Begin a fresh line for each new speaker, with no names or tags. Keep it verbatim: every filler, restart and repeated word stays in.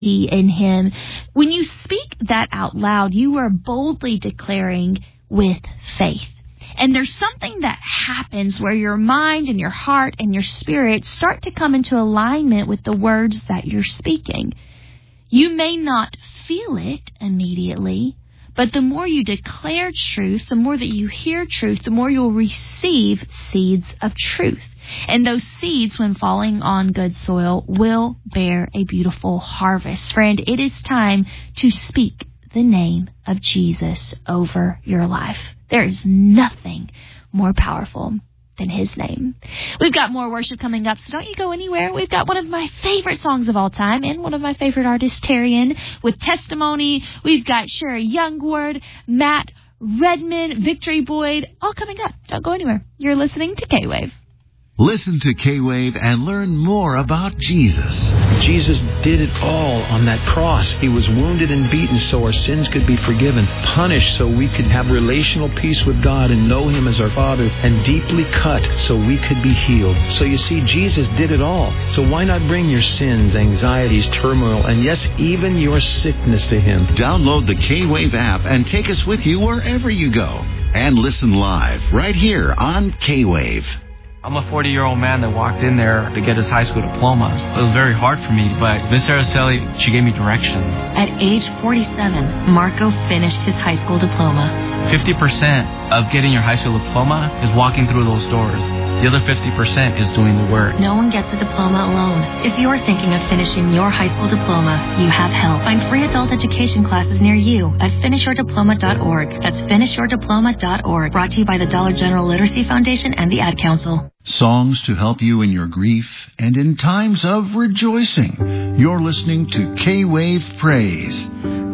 in him. When you speak that out loud, you are boldly declaring with faith. And there's something that happens where your mind and your heart and your spirit start to come into alignment with the words that you're speaking. You may not feel it immediately, but the more you declare truth, the more that you hear truth, the more you'll receive seeds of truth. And those seeds, when falling on good soil, will bear a beautiful harvest. Friend, it is time to speak the name of Jesus over your life. There is nothing more powerful than his name. We've got more worship coming up, so don't you go anywhere. We've got one of my favorite songs of all time and one of my favorite artists, Terrian, with testimony. We've got Sherry Youngward, Matt Redman, Victory Boyd, all coming up. Don't go anywhere. You're listening to K-Wave.
Listen to K-Wave and learn more about Jesus.
Jesus did it all on that cross. He was wounded and beaten so our sins could be forgiven, punished so we could have relational peace with God and know him as our Father, and deeply cut so we could be healed. So you see, Jesus did it all. So why not bring your sins, anxieties, turmoil, and yes, even your sickness to him?
Download the K-Wave app and take us with you wherever you go. And listen live right here on K-Wave.
I'm a forty-year-old man that walked in there to get his high school diploma. It was very hard for me, but Miss Araceli, she gave me direction.
At age forty-seven, Marco finished his high school diploma.
fifty percent of getting your high school diploma is walking through those doors. The other fifty percent is doing the work.
No one gets a diploma alone. If you're thinking of finishing your high school diploma, you have help. Find free adult education classes near you at finish your diploma dot org. That's finish your diploma dot org. Brought to you by the Dollar General Literacy Foundation and the Ad Council.
Songs to help you in your grief and in times of rejoicing. You're listening to K-Wave Praise.